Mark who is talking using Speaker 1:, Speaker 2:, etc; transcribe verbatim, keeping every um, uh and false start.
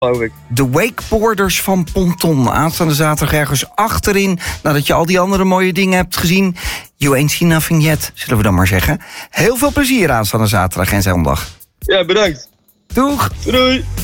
Speaker 1: geloof ik.
Speaker 2: De wakeboarders van Ponton. Aanstaande zaterdag ergens achterin. Nadat je al die andere mooie dingen hebt gezien. You ain't seen nothing yet, zullen we dan maar zeggen. Heel veel plezier aanstaande zaterdag en zondag.
Speaker 1: Ja, bedankt.
Speaker 2: Doeg.
Speaker 1: Doei.